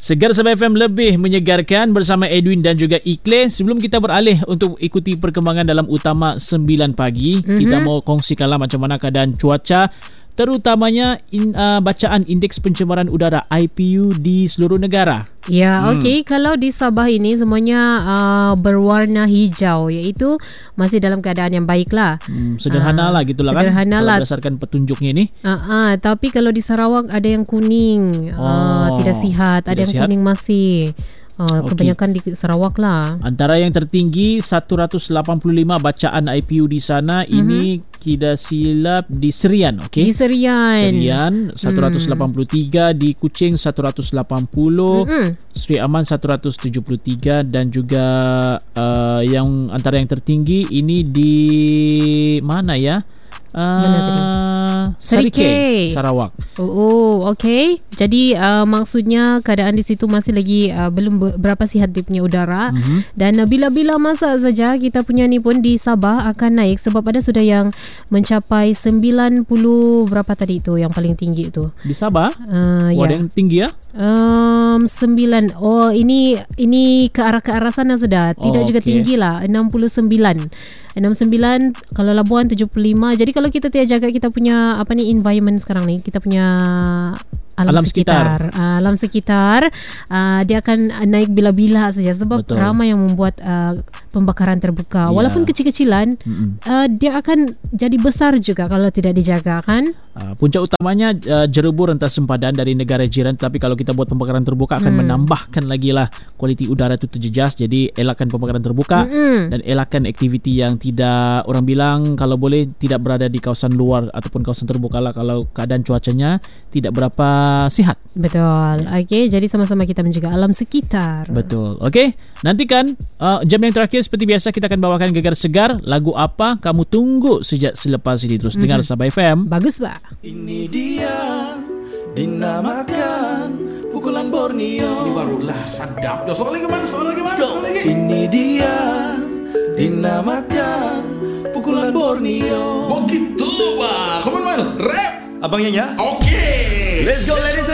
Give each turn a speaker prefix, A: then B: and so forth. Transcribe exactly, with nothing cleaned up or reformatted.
A: Segar Sabah F M lebih menyegarkan bersama Edwin dan juga Ikle. Sebelum kita beralih untuk ikuti perkembangan dalam Utama sembilan pagi, mm-hmm. kita mau kongsikanlah macam mana keadaan cuaca, terutamanya in, uh, bacaan indeks pencemaran udara I P U di seluruh negara.
B: Ya,
A: hmm.
B: okey. Kalau di Sabah ini semuanya uh, berwarna hijau, iaitu masih dalam keadaan yang baiklah.
A: Hmm, sederhana uh, lah gitulah kan.
B: Sederhana
A: kalau
B: lah.
A: Berdasarkan petunjuknya ini.
B: Uh, uh, tapi kalau di Sarawak ada yang kuning,
A: oh,
B: uh, tidak sihat.
A: Tidak
B: ada yang
A: sihat.
B: kuning masih. Uh, okay. Kebanyakan di Sarawak lah.
A: Antara yang tertinggi seratus lapan puluh lima bacaan I P U di sana. Mm-hmm. Ini tidak silap di Serian, okey?
B: Di Serian.
A: Serian seratus lapan puluh tiga, mm. di Kuching seratus lapan puluh, mm-hmm. Seri Aman seratus tujuh puluh tiga dan juga uh, yang antara yang tertinggi ini di mana ya? Uh, Sarike, Sarawak.
B: Oh, oh okey. Jadi uh, maksudnya keadaan di situ masih lagi uh, belum berapa sihat dia punya udara. Mm-hmm. Dan uh, bila-bila masa saja kita punya ni pun di Sabah akan naik sebab ada sudah yang mencapai sembilan puluh berapa tadi itu yang paling tinggi itu.
A: Di Sabah?
B: Uh,
A: oh,
B: ya.
A: Ada yang tinggi ya?
B: Um, sembilan. Oh, ini ini ke arah ke arah sana sudah. Tidak oh, juga okay. tinggi lah. enam puluh sembilan. enam puluh sembilan, kalau Labuan tujuh puluh lima. Jadi kalau kita tidak jaga kita punya apa ni environment sekarang ni, kita punya alam,
A: alam
B: sekitar,
A: sekitar.
B: Uh, alam sekitar uh, dia akan naik bila-bila saja sebab Betul. ramai yang membuat uh, pembakaran terbuka. Yeah. Walaupun kecil-kecilan, uh, dia akan jadi besar juga kalau tidak dijaga kan.
A: Uh, puncak utamanya uh, jerebur entah sempadan dari negara jiran, tapi kalau kita buat pembakaran terbuka akan hmm. menambahkan lagi lah kualiti udara itu terjejas. Jadi elakkan pembakaran terbuka hmm. dan elakkan aktiviti yang tidak, orang bilang kalau boleh tidak berada di kawasan luar ataupun kawasan terbuka lah kalau keadaan cuacanya tidak berapa sihat.
B: Betul. Okey, jadi sama-sama kita menjaga alam sekitar.
A: Betul. Okey, nantikan uh, jam yang terakhir seperti biasa kita akan bawakan Gegar Segar. Lagu apa kamu tunggu sejak selepas ini? Terus mm-hmm. dengar Sabah F M.
B: Bagus, Pak.
C: Ini dia dinamakan pukulan Borneo.
D: Ini barulah sadap. Soal lagi mana? Soal lagi mana? Soal lagi.
C: Ini dia dinamakan pukulan Borneo.
D: Begitu, Pak. Come on, man. Rap.
C: Abang Yanya.
D: Okey.
C: Let's go, ladies and